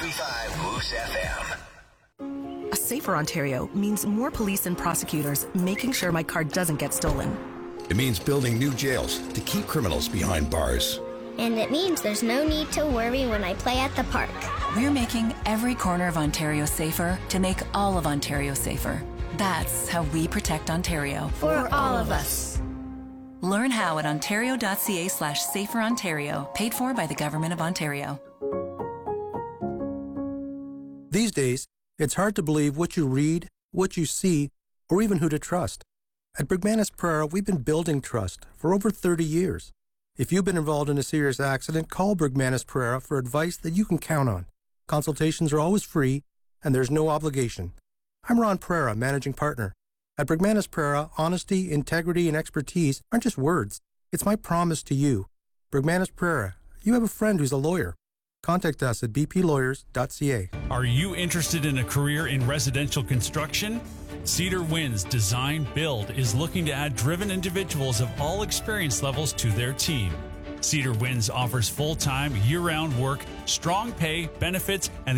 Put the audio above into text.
93.5 Moose FM. A safer Ontario means more police and prosecutors making sure my car doesn't get stolen. It means building new jails to keep criminals behind bars. And it means there's no need to worry when I play at the park. We're making every corner of Ontario safer to make all of Ontario safer. That's how we protect Ontario. For all of us. Learn how at ontario.ca/saferontario, paid for by the Government of Ontario. These days, it's hard to believe what you read, what you see, or even who to trust. At Bergmanis Pereira, we've been building trust for over 30 years. If you've been involved in a serious accident, call Bergmanis Pereira for advice that you can count on. Consultations are always free, and there's no obligation. I'm Ron Pereira, managing partner. At Bergmanis Pereira, honesty, integrity, and expertise aren't just words. It's my promise to you. Bergmanis Pereira, you have a friend who's a lawyer. Contact us at bplawyers.ca. Are you interested in a career in residential construction? Cedar Winds Design Build is looking to add driven individuals of all experience levels to their team. Cedar Winds offers full-time, year-round work, strong pay, benefits, and